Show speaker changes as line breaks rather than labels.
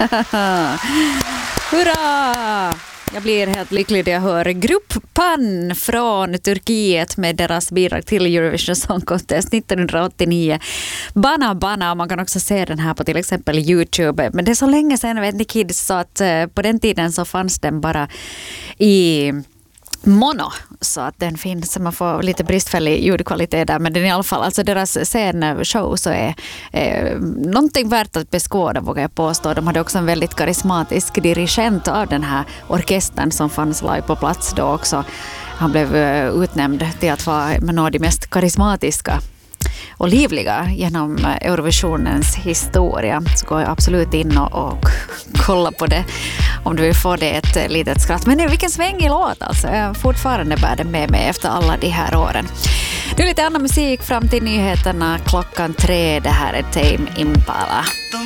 Hurra! Jag blir helt lycklig när jag hör Grupp Pan från Turkiet med deras bidrag till Eurovision Song Contest 1989. Bana Bana, man kan också se den här på till exempel YouTube. Men det är så länge sedan, vet ni kids, så att på den tiden så fanns den bara i mono, så att den finns, man får lite bristfällig ljudkvalitet där, men den i alla fall, alltså deras scenshow så är någonting värt att beskåda, vågar jag påstå. De hade också en väldigt karismatisk dirigent av den här orkestern som fanns live på plats då också. Han blev utnämnd till att vara en av de mest karismatiska och livliga genom Eurovisionens historia. Så går jag absolut in och kolla på det om du vill få det ett litet skratt. Men vilken svängig låt alltså. Jag fortfarande bär den med mig efter alla de här åren. Nu lite annan musik fram till nyheterna 3:00. Det här är Tame Impala.